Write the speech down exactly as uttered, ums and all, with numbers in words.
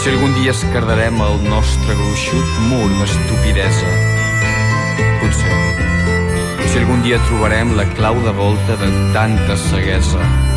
Potser algun dia escardarem el nostre gruixut mur d'estupidesa. Potser. Potser algun dia trobarem la clau de volta de tanta ceguesa.